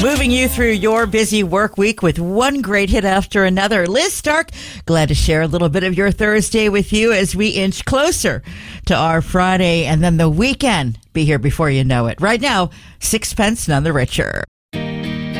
Moving you through your busy work week with one great hit after another. Liz Stark, glad to share a little bit of your Thursday with you as we inch closer to our Friday and then the weekend. Be here before you know it. Right now, sixpence none the richer.